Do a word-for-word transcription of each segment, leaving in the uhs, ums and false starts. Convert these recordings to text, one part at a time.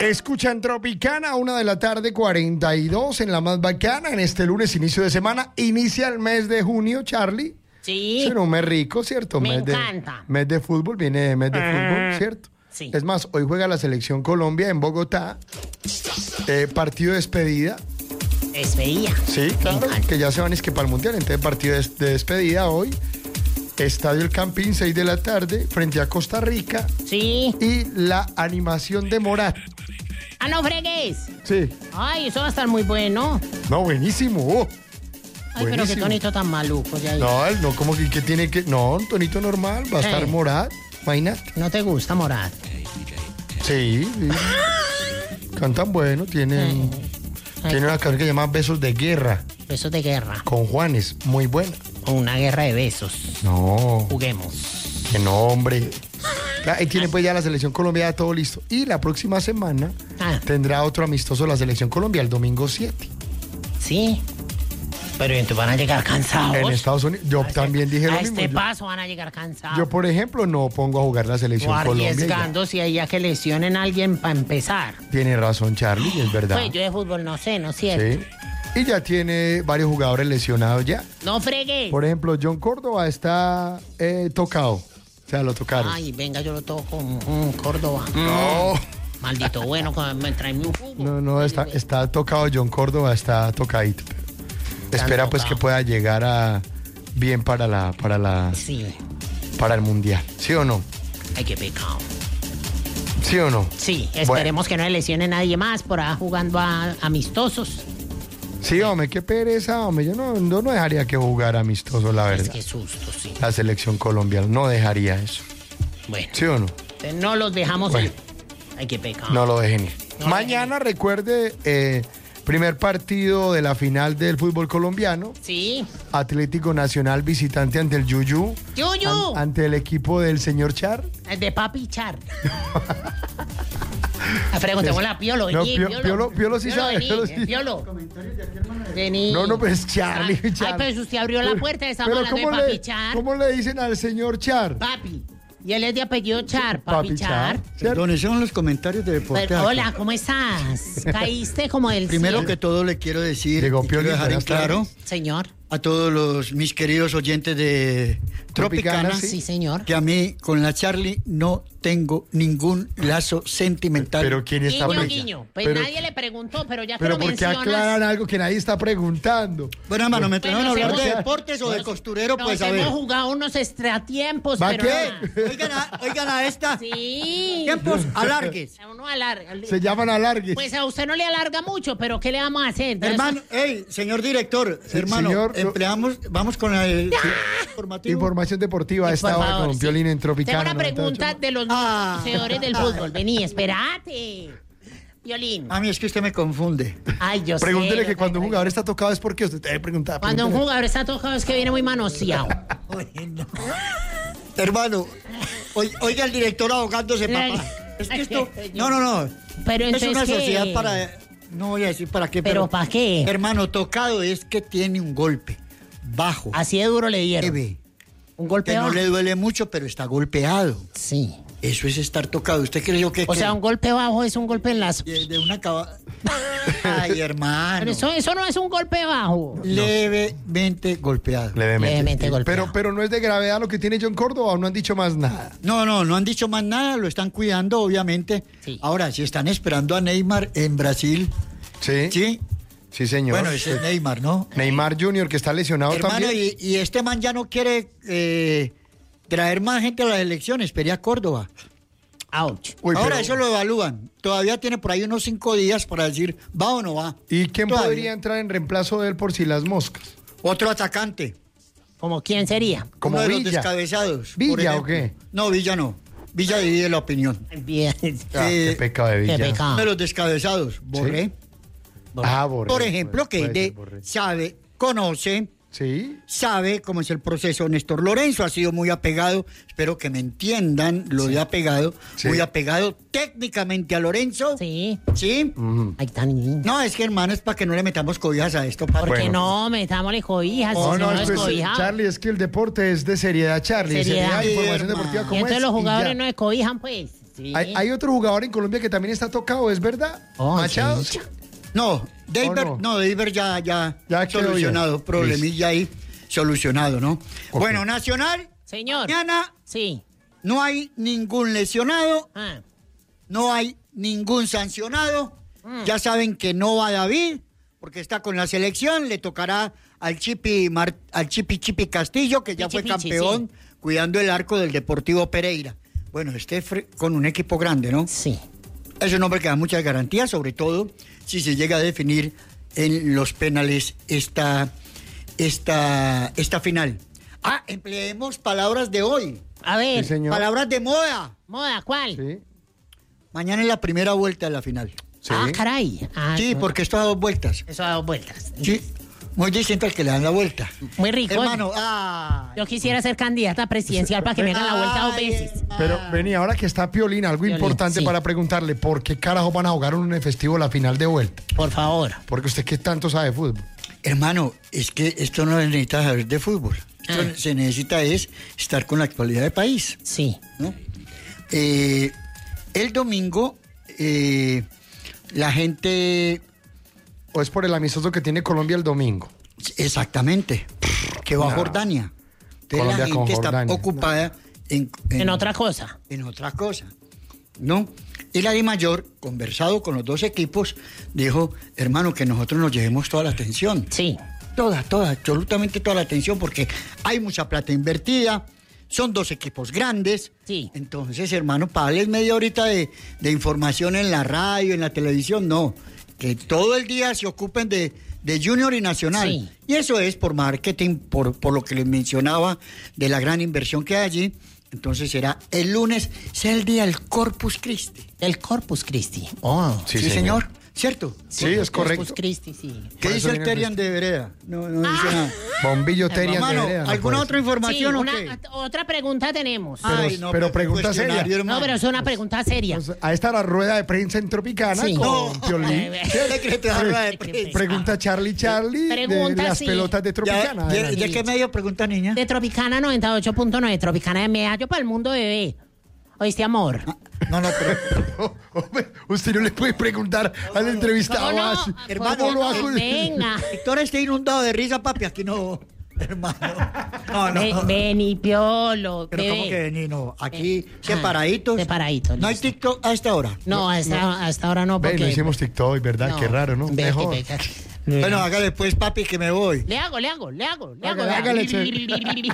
Escuchan Tropicana, una de la tarde, cuarenta y dos, en la más bacana, en este lunes, inicio de semana. Inicia el mes de junio, Charlie. Sí. Es un mes rico, ¿cierto? Me mes encanta. De, mes de fútbol, viene mes de Ah, fútbol, ¿cierto? sí. Es más, hoy juega la selección Colombia en Bogotá. Eh, partido de despedida. Despedida. Sí, claro, que ya se van es que para el Mundial. Entonces, partido de, de despedida hoy. Estadio El Campín, seis de la tarde, frente a Costa Rica. Sí. Y la animación de Morat. Ah, no fregues. Sí. Ay, eso va a estar muy bueno. No, buenísimo. Oh. Ay, pero qué Buenísimo. tonito tan maluco. Ya No, él no, como que, que tiene que... No, un tonito normal, va a estar Eh. Morat, imagínate. ¿No te gusta, Morad? Sí, sí. Cantan bueno, tienen... Ay, Tiene una canción que se llama Besos de Guerra, besos de guerra. con Juanes, muy buena. O una guerra de besos. No, Juguemos. que no, hombre. Claro, ahí tiene pues ya la selección colombiana todo listo. Y la próxima semana Ah. tendrá otro amistoso la selección Colombia, el domingo siete. Sí. Pero entonces van a llegar cansados. En Estados Unidos. Yo A este- también dije lo A mismo. este Yo- paso van a llegar cansados. Yo, por ejemplo, no pongo a jugar la selección O Colombia. y ya. arriesgando si hay ya que lesionen a alguien para empezar. Tiene razón, Charlie, es verdad. Pues yo de fútbol no sé, ¿no es cierto? Sí. Y ya tiene varios jugadores lesionados ya. No fregues. Por ejemplo, John Córdoba está eh, tocado. O sea, lo tocaron. Ay, venga, yo lo toco. Mm, Córdoba. No, Maldito bueno, que me trae un jugo. no, no, está, está tocado John Córdoba, está tocadito. Espera pues tocado. que pueda llegar a bien para la, para la, Sí. para el mundial. ¿Sí o no? Ay, qué pecado. ¿Sí o no? Sí, esperemos que no le lesione nadie más por ahí jugando a amistosos. Sí, hombre, qué pereza, hombre. Yo no, yo no dejaría que jugara amistoso, la Es verdad. que susto, sí. La selección colombiana no dejaría eso. Bueno, ¿Sí o no? entonces no los dejamos Bueno. ir. Ay, qué pecado. No lo dejen ir. No lo Mañana, recuerde, eh, primer partido de la final del fútbol colombiano. Sí. Atlético Nacional visitante ante el Yuyu. Yuyu. An- ante el equipo del señor Char. El de Papi Char. Preguntémosle a Piolo. No, vení, Pio- Piolo- Piolo sí sabe, vení, Piolo sí. eh, Piolo. Vení. No, no, pues Charlie. Ay, Charlie. pues usted abrió la puerta, estamos Pero hablando de ¿cómo Papi le, Char. ¿cómo le dicen al señor Char? Papi. Y él es de apellido Char, Papi, Char. ¿cierto? Perdón, esos son los comentarios de deporte. Pero, hola, ¿cómo estás? Caíste como del Primero cielo. que todo le quiero decir, Llegó y quiero Piolín, dejar en buenas tardes. claro Señor. a todos los mis queridos oyentes de Tropicana, Tropicana, sí. Sí, señor. que a mí con la Charlie no tengo ningún lazo sentimental. Pero ¿quién está Guiño, pre- guiño. Pues pero- nadie le preguntó, pero ya que Pero lo ¿por qué mencionas. aclaran algo que nadie está preguntando? Bueno, hermano, me trajeron a Pues nos hablar de hemos- deportes o de nos- costurero, nos pues a ver. hemos jugado unos extratiempos, ¿Va pero qué? nada. Oigan a, oigan a esta. Sí. Tiempos alargues. A uno alarga. Se llaman alargues. Pues a usted no le alarga mucho, pero ¿qué le vamos a hacer? Entonces, Hermano, hey, señor director, Sí, hermano, señor, yo- empleamos, vamos con el informativo. Información deportiva a por esta hora favor, con sí. Piolín en Tropicana. Tengo una noventa y ocho. pregunta de los Ah. conocedores del fútbol. Vení, espérate. Violín. A mí es que usted me confunde. Ay, yo sé. Pregúntele yo que sé, cuando un pero- jugador está tocado es porque usted debe preguntar. Cuando un pregúntele. jugador está tocado es que viene muy manoseado. Hermano, oi- oiga el director ahogándose, papá. Es que esto. No, no, no. Pero Es entonces, una ¿qué? sociedad para. No voy a decir para qué, ¿Pero para qué? Hermano, tocado es que tiene un golpe bajo, Así de duro le dieron. leve, Un golpe que no bajo. le duele mucho, pero está golpeado. Sí. Eso es estar tocado. ¿Usted creyó que O sea, un golpe bajo es un golpe en las... de, de una cava... Ay, hermano. Pero eso, eso no es un golpe bajo. Levemente golpeado. Levemente. Levemente golpeado. Pero, pero no es de gravedad lo que tiene John Córdoba o no han dicho más nada. No, no, no han dicho más nada, lo están cuidando, obviamente. Sí. Ahora, si están esperando a Neymar en Brasil, Sí. ¿sí? Sí, señor. Bueno, ese es Neymar, ¿no? Neymar junior que está lesionado Hermano, también. y, y este man ya no quiere eh, traer más gente a las elecciones, esperé a Córdoba. Ouch. Uy, Ahora pero- eso lo evalúan. Todavía tiene por ahí unos cinco días para decir, ¿va o no va? ¿Y quién Todavía. podría entrar en reemplazo de él por si las moscas? Otro atacante. ¿Como quién sería? Como uno de los Villa. descabezados. por ¿Villa ejemplo. o qué? No, Villa no. Villa divide la opinión. Bien. Ah, Eh, qué pecado de Villa. qué pecado. Uno de los descabezados. Borré. Ah, Borré. Por ejemplo, que Puede de- ser Borré. sabe, conoce, Sí. sabe cómo es el proceso. Néstor Lorenzo ha sido muy apegado, espero que me entiendan lo de apegado, Sí. muy apegado técnicamente a Lorenzo. Sí. ¿Sí? Ujú. Ay, tan... No, es que hermano, es para que no le metamos cobijas a esto, padre. ¿Por qué Bueno. no? Metámosle cobijas. No, si no, no es pues, cobijado. Charlie, es que el deporte es de seriedad, Charlie. Seriedad. Seriedad, información Hermano. deportiva Y como entonces es. los y jugadores ya. no se cobijan, pues. Sí. Hay, hay otro jugador en Colombia que también está tocado, ¿es verdad? Oh, Machado. sí. No, David, ¿O no? no, David ya, ya, Ya quedó solucionado, bien. problemilla ahí, solucionado, ¿no? Ok. Bueno, Nacional, Señor. mañana Sí. no hay ningún lesionado, Ah, no hay ningún sancionado. Mm. Ya saben que no va David, porque está con la selección, le tocará al Chipi, Mar- al Chipi Chipi Castillo, que ya Pichi, fue pichi, campeón, cuidando el arco del Deportivo Pereira. Bueno, este fre- con un equipo grande, ¿no? sí. Es un hombre que da muchas garantías, sobre todo si se llega a definir en los penales esta, esta, esta final. Ah, empleemos palabras de hoy, A ver, Sí, señor. palabras de moda. moda, ¿cuál? Sí. Mañana es la primera vuelta de la final. Sí. Ah, caray. Ah, Sí, no. porque esto da dos vueltas. Eso da dos vueltas. Sí, muy distinto al que le dan la vuelta. Muy rico. Hermano, ah. Yo quisiera ser candidata a presidencial para que me hagan la vuelta dos veces. Pero vení, ahora que está Piolín, algo Piolín, importante sí. para preguntarle, ¿por qué carajo van a jugar un festivo la final de vuelta? Por favor. Porque usted qué tanto sabe de fútbol. Hermano, es que esto no se necesita saber de fútbol. Esto Ah. se necesita es estar con la actualidad del país, Sí. ¿no? Eh, el domingo, eh, la gente, ¿O es por el amistoso que tiene Colombia el domingo? exactamente, que va a No. Jordania. Entonces Colombia la con gente está Jordania. ocupada en, En otra cosa. en otra cosa, ¿no? Y la Di Mayor, conversado con los dos equipos, dijo, hermano, que nosotros nos llevemos toda la atención. Sí. Toda, toda, absolutamente toda la atención, porque hay mucha plata invertida, son dos equipos grandes. Sí. Entonces, hermano, para darles media horita de, de información en la radio, en la televisión, no. Que todo el día se ocupen de, de Junior y Nacional. Sí. Y eso es por marketing, por, por lo que les mencionaba de la gran inversión que hay allí. Entonces será el lunes, sea el día del Corpus Christi. El Corpus Christi. Oh. Sí, Sí, señor. señor. ¿Cierto? Sí, es correcto. Corpus Christi, sí. ¿Qué Por dice eso el viene el Terian de Vereda? No, no dice Ah. nada. Bombillo Terian de Hermano, Vereda, no ¿alguna puede otra ser. Sí, información o una, qué? otra pregunta tenemos. Pero- Ay, no, pero pues, pregunta cuestionario, seria. hermano. No, pero es una pregunta seria. Pues, a esta la rueda de prensa en Tropicana Sí. con No. Piolín. ¿Qué cree que habla de Pre- prensa? Pregunta Charlie Charlie Pregunta, de las sí. pelotas de ¿Ya, Tropicana. ya- Adelante. ¿De qué medio pregunta, niña? De Tropicana noventa y ocho punto nueve, Tropicana de Medallo para el mundo, bebé. ¿Oíste, amor? No, no, pero... Hombre, usted no le puede preguntar al entrevistado ¿Cómo no? así. Hermano, ¿Cómo lo hago? Venga. Víctor está inundado de risa, papi. Aquí no, hermano. No, no. Ven, ven y piolo. Pero bebé. ¿cómo que ni no? Aquí Ah, separaditos. separaditos, No hay listo. TikTok a esta hora. No, hasta, hasta ahora no, Ve, porque... no hicimos TikTok, ¿verdad? No. Qué raro, ¿no? Ve, Mejor. que- que- Bueno, hágale pues, papi, que me voy. Le hago, le hago, le hago, le hago. Hágale, vea. hágale,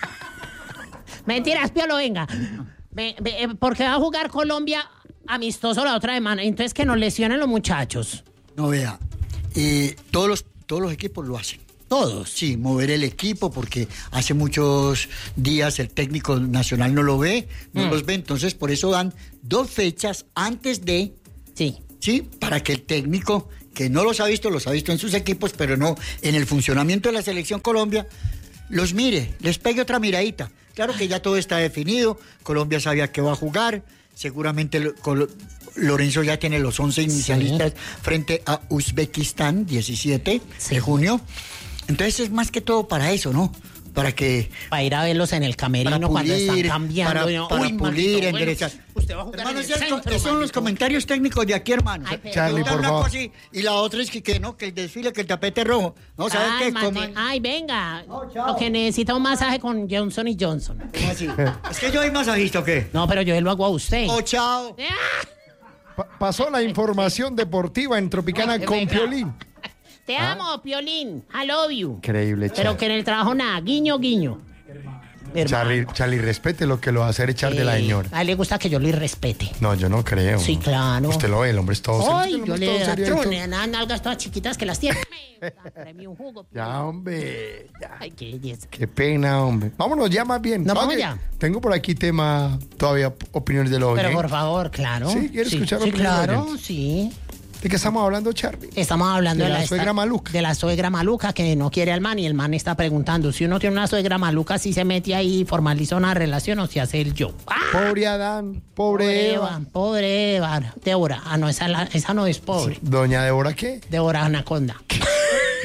Mentiras, Piolo, venga. Ve- ve, eh, porque va a jugar Colombia amistoso la otra semana. Entonces que nos lesionen los muchachos. No vea. eh, todos, los, todos los equipos lo hacen. Todos. Sí, mover el equipo porque hace muchos días el técnico nacional no lo ve, no Mm. los ve, entonces por eso dan dos fechas antes de, Sí. sí, para que el técnico que no los ha visto, los ha visto en sus equipos, pero no en el funcionamiento de la selección Colombia, los mire, les pegue otra miradita. Claro que ya todo está definido, Colombia sabía que va a jugar, seguramente lo- Colo- Lorenzo ya tiene los once inicialistas frente a Uzbekistán, diecisiete Sí. de junio. Entonces es más que todo para eso, ¿no? Para que... Para ir a verlos en el camerino Para cuando están pulir, cambiando. para, y no, para uy, pulir, maldito, bueno, enderezar. usted va a jugar Hermano, en el esos son- centro, esos son los maldito. comentarios técnicos de aquí, hermano. Ay, pero- Charlie, Preguntan por una favor. cosa y, y la otra es que, que no, que el desfile, que el tapete rojo. No, ¿sabes Ay, qué? mate- Coman- ay, venga. No, chao. Lo que necesita un masaje con Johnson y Johnson. ¿Cómo así? ¿Es que yo soy masajista o qué? No, pero yo lo hago a usted. Oh, chao. ¡Ah! Pa- pasó la información deportiva en Tropicana Ay, con venga. Piolín. Te amo, Piolín. I love you. Increíble, Pero Charlie. que en el trabajo nada. Guiño, guiño. Hermano. Charlie, Charlie, respete lo que lo va a hacer echar de la Eh, señora. A él le gusta que yo le respete. No, yo no creo. Sí, claro. Usted lo ve, el hombre es todo serio, Ay, el yo hombre es le todo serio y todo. atrone a las nalgas todas chiquitas que las tiene. Tráeme un jugo. Ya, hombre. Ya. Ay, qué belleza. Qué pena, hombre. Vámonos ya más bien. Nos vamos Oye, ya. Tengo por aquí tema, todavía opiniones de los Pero oyentes. por favor, claro. Sí, ¿quieres escuchar Sí, opiniones de claro, oyentes? sí. ¿De qué estamos hablando, Charlie? Estamos hablando De de, la esta- suegra maluca. De la suegra maluca que no quiere al man y el man está preguntando si uno tiene una suegra maluca, si se mete ahí y formaliza una relación o si hace el yo. ¡Ah! Pobre Adán, pobre Eva. pobre Eva. Débora. Ah, no, esa, la- esa no es pobre. Doña Débora, ¿qué? Débora Anaconda. Bueno,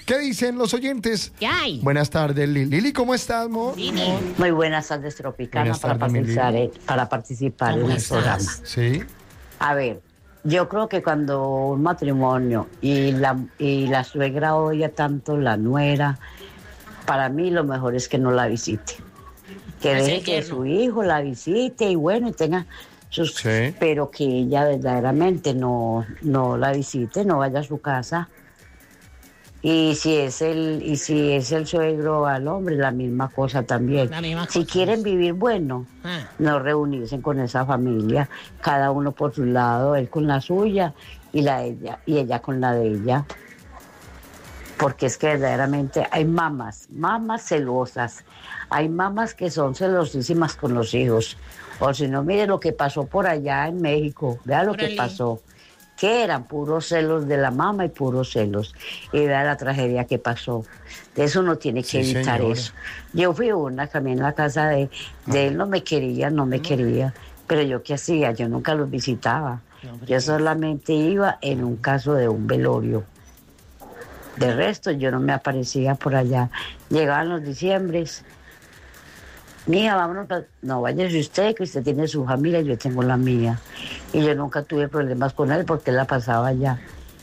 ¿Qué dicen los oyentes? ¿Qué hay? Buenas tardes, Lili. Lili, ¿cómo estás, amor? Lili. Muy buenas tardes, Tropicana, Buenas para, tardes, mi participar, Lili. eh, para participar en ¿Cómo el estás? programa. Sí. A ver, yo creo que cuando un matrimonio y la, y la suegra odia tanto la nuera, para mí lo mejor es que no la visite. Que Ese deje que yerno. su hijo la visite y bueno, y tenga sus... Sí. Pero que ella verdaderamente no, no la visite, no vaya a su casa. Y si es el, y si es el suegro al hombre, la misma cosa también. La misma Si cosa. quieren vivir bueno, Ah. no reunirse con esa familia, cada uno por su lado, él con la suya y la de ella, y ella con la de ella. Porque es que verdaderamente hay mamás, mamás celosas, hay mamás que son celosísimas con los hijos. O si no, mire lo que pasó por allá en México, vea lo que Órale. pasó, que eran puros celos de la mamá y puros celos. Y vea la tragedia que pasó. De eso uno tiene que Sí, evitar señora. eso. Yo fui una, también en la casa de, de él, no me quería, no me quería. Pero yo qué hacía, yo nunca los visitaba. No, pero- Yo solamente iba en un caso de un velorio. De resto, yo no me aparecía por allá. Llegaban los diciembres. Mija, vámonos. pa-". No, váyase usted, que usted tiene su familia, yo tengo la mía. Y yo nunca tuve problemas con él porque él la pasaba allá.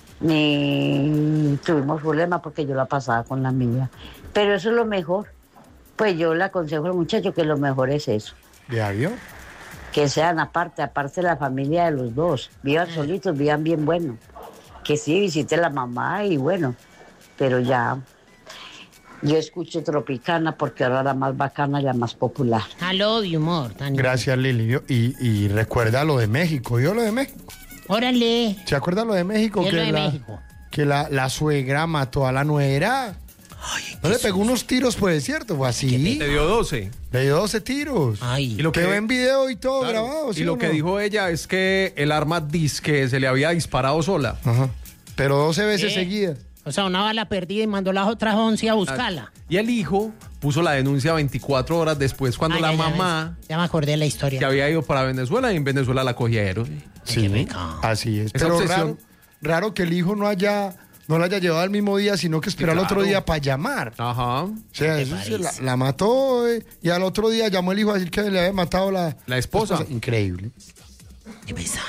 Ni tuvimos problemas porque yo la pasaba con la mía. Pero eso es lo mejor. Pues yo le aconsejo al muchacho que lo mejor es eso. ¿Ya vio? Que sean aparte, aparte de la familia de los dos. Vivan solitos, vivan bien bueno. Que sí, visite la mamá y bueno, pero ya. Yo escucho Tropicana porque ahora la más bacana y la más popular. Aló, de humor. Tan... Gracias, Lili. Yo- Y, y recuerda lo de México. ¿Yo lo de México? Órale. ¿Se acuerda lo de México? ¿Qué es que lo de la, México? Que la, la suegra mató a la nuera. ¿No le pegó unos tiros por el desierto? ¿Fue así? Le dio doce. Le dio doce tiros. Ay. Y lo Quedó que- en video y todo Claro. grabado. Y ¿sí lo o que no? dijo ella es que el arma disque se le había disparado sola. Ajá. Pero doce veces ¿Qué? seguidas. O sea, una bala perdida y mandó las otras once a buscarla. Y el hijo puso la denuncia veinticuatro horas después cuando Ay, la ya, ya mamá, ves. Ya me acordé de la historia. que había ido para Venezuela, y en Venezuela la cogieron. Sí, Qué pecado. así es. Esa Pero obsesión. raro, raro que el hijo no haya no la haya llevado al mismo día, sino que esperó al claro. otro día para llamar. Ajá. O sea, ¿Te eso se la, parece? la mató eh, y al otro día llamó el hijo a decir que le había matado la, La esposa. Increíble. Qué pesar.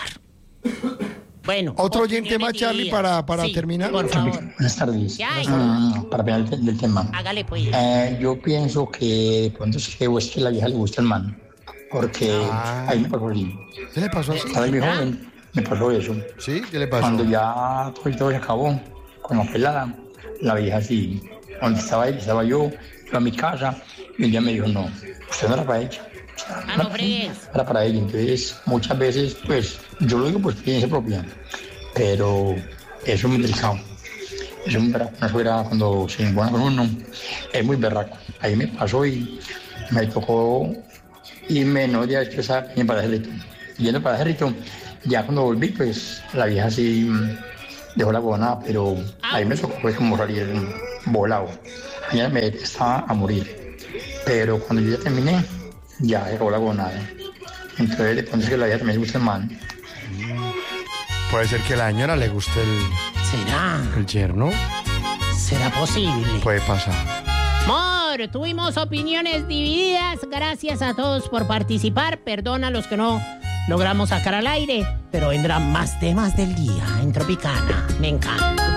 Bueno. Otro oyente opiniones más, Charlie, divididas. para- para Sí, terminar. Por favor. Buenas tardes. ¿Qué hay? Mm, para hablar del, del tema. Hágale pues. Eh, yo pienso que de pronto es que, o es que la vieja le gusta el man. Porque Ah. ahí me pasó así. ¿Qué le pasó así? Estaba muy joven, me pasó eso. ¿Sí? ¿Qué le pasó? Cuando ya todo, y todo se acabó, con la pelada, la vieja así. Donde estaba ella, estaba yo, yo a mi casa, y un día me dijo, no, usted no era para ella. Ah, no fregues. Era para ella. Entonces, muchas veces, pues, yo lo digo por experiencia propia, pero eso es muy delicado. Es un berraco. Una suegra cuando se encuentra con uno, es muy berraco. Ahí me pasó y me tocó irme, no ya después a ir para Cerrito. Yendo para Cerrito, ya cuando volví, pues, la vieja sí mm, dejó la gobernada, pero ahí me tocó pues, como salir volado. Ella me estaba a morir. Pero cuando yo ya terminé, ya se acabó la gobernada. Entonces, de pronto es que la vieja también le gusta el man. Puede ser que a la señora le guste el, ¿Será? el yerno. ¿Será posible? Puede pasar. Amor, tuvimos opiniones divididas. Gracias a todos por participar. Perdona a los que no logramos sacar al aire, pero vendrán más temas del día en Tropicana. Me encanta.